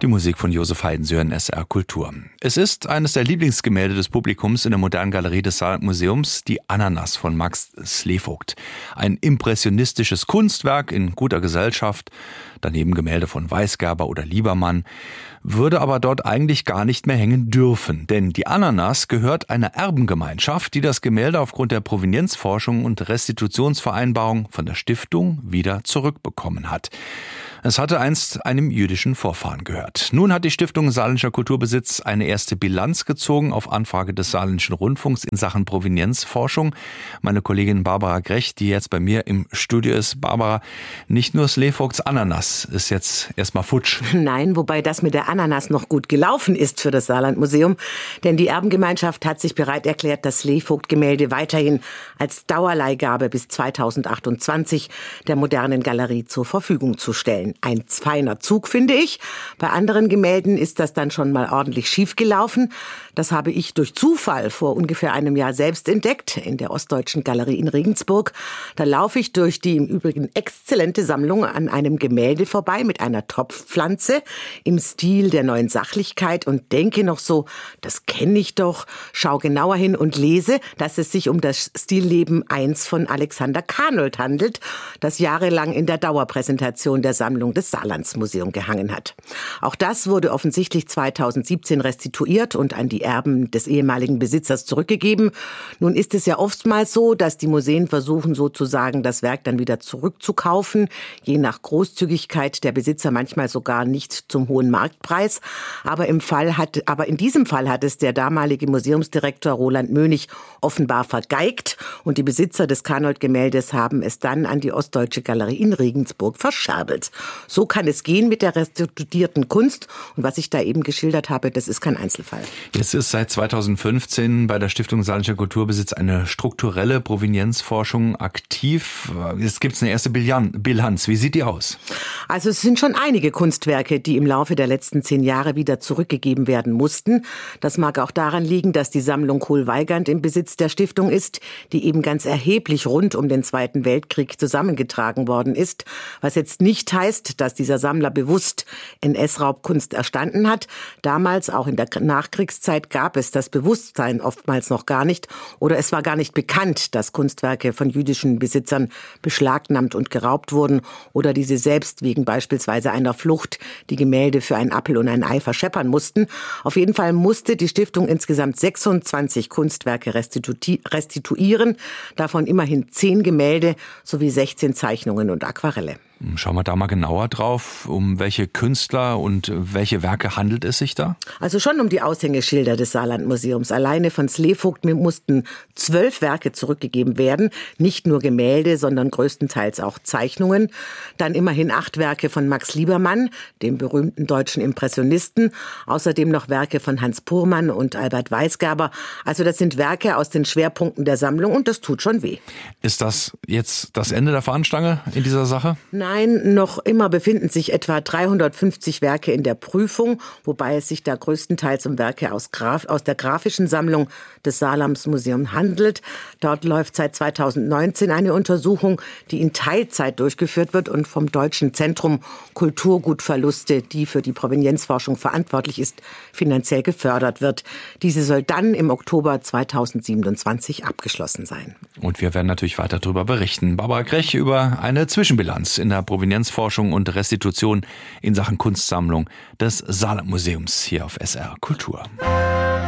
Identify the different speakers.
Speaker 1: Die Musik von Josef Heidensyr in SR Kultur. Es ist eines der Lieblingsgemälde des Publikums in der Modernen Galerie des Saarlandmuseums, die Ananas von Max Slevogt. Ein impressionistisches Kunstwerk in guter Gesellschaft, daneben Gemälde von Weisgerber oder Liebermann, würde aber dort eigentlich gar nicht mehr hängen dürfen. Denn die Ananas gehört einer Erbengemeinschaft, die das Gemälde aufgrund der Provenienzforschung und Restitutionsvereinbarung von der Stiftung wieder zurückbekommen hat. Es hatte einst einem jüdischen Vorfahren gehört. Nun hat die Stiftung Saarländischer Kulturbesitz eine erste Bilanz gezogen auf Anfrage des Saarländischen Rundfunks in Sachen Provenienzforschung. Meine Kollegin Barbara Grech, die jetzt bei mir im Studio ist. Barbara, nicht nur Slevogts Ananas ist jetzt erstmal futsch.
Speaker 2: Nein, wobei das mit der Ananas noch gut gelaufen ist für das Saarlandmuseum. Denn die Erbengemeinschaft hat sich bereit erklärt, das Slevogt-Gemälde weiterhin als Dauerleihgabe bis 2028 der Modernen Galerie zur Verfügung zu stellen. Ein feiner Zug, finde ich. Bei anderen Gemälden ist das dann schon mal ordentlich schief gelaufen. Das habe ich durch Zufall vor ungefähr einem Jahr selbst entdeckt in der Ostdeutschen Galerie in Regensburg. Da laufe ich durch die im Übrigen exzellente Sammlung an einem Gemälde vorbei mit einer Topfpflanze im Stil der Neuen Sachlichkeit und denke noch so, das kenne ich doch. Schau genauer hin und lese, dass es sich um das Stilleben 1 von Alexander Kanold handelt, das jahrelang in der Dauerpräsentation der Sammlung des Saarlandsmuseums gehangen hat. Auch das wurde offensichtlich 2017 restituiert und an die Erben des ehemaligen Besitzers zurückgegeben. Nun ist es ja oftmals so, dass die Museen versuchen sozusagen das Werk dann wieder zurückzukaufen, je nach Großzügigkeit der Besitzer manchmal sogar nicht zum hohen Marktpreis. Aber in diesem Fall hat es der damalige Museumsdirektor Roland Mönig offenbar vergeigt und die Besitzer des Kanold-Gemäldes haben es dann an die Ostdeutsche Galerie in Regensburg verscherbelt. So kann es gehen mit der restituierten Kunst. Und was ich da eben geschildert habe, das ist kein Einzelfall.
Speaker 1: Jetzt ist seit 2015 bei der Stiftung Saarländischer Kulturbesitz eine strukturelle Provenienzforschung aktiv. Jetzt gibt es eine erste Bilanz. Wie sieht die aus?
Speaker 2: Also es sind schon einige Kunstwerke, die im Laufe der letzten 10 Jahre wieder zurückgegeben werden mussten. Das mag auch daran liegen, dass die Sammlung Kohl-Weigand im Besitz der Stiftung ist, die eben ganz erheblich rund um den Zweiten Weltkrieg zusammengetragen worden ist. Was jetzt nicht heißt, dass dieser Sammler bewusst NS-Raubkunst erstanden hat. Damals, auch in der Nachkriegszeit, gab es das Bewusstsein oftmals noch gar nicht oder es war gar nicht bekannt, dass Kunstwerke von jüdischen Besitzern beschlagnahmt und geraubt wurden oder diese selbst wegen beispielsweise einer Flucht die Gemälde für ein Apfel und ein Ei verscheppern mussten. Auf jeden Fall musste die Stiftung insgesamt 26 Kunstwerke restituieren, davon immerhin 10 Gemälde sowie 16 Zeichnungen und Aquarelle.
Speaker 1: Schauen wir da mal genauer drauf. Um welche Künstler und welche Werke handelt es sich da?
Speaker 2: Also schon um die Aushängeschilder des Saarlandmuseums. Alleine von Slevogt mussten 12 Werke zurückgegeben werden. Nicht nur Gemälde, sondern größtenteils auch Zeichnungen. Dann immerhin 8 Werke von Max Liebermann, dem berühmten deutschen Impressionisten. Außerdem noch Werke von Hans Purmann und Albert Weisgerber. Also das sind Werke aus den Schwerpunkten der Sammlung und das tut schon weh.
Speaker 1: Ist das jetzt das Ende der Fahnenstange in dieser Sache?
Speaker 2: Nein, noch immer befinden sich etwa 350 Werke in der Prüfung, wobei es sich da größtenteils um Werke aus der grafischen Sammlung des Saarlandsmuseums handelt. Dort läuft seit 2019 eine Untersuchung, die in Teilzeit durchgeführt wird und vom Deutschen Zentrum Kulturgutverluste, die für die Provenienzforschung verantwortlich ist, finanziell gefördert wird. Diese soll dann im Oktober 2027 abgeschlossen sein.
Speaker 1: Und wir werden natürlich weiter darüber berichten. Barbara Grech über eine Zwischenbilanz in der Provenienzforschung und Restitution in Sachen Kunstsammlung des Saarlandmuseums hier auf SR Kultur.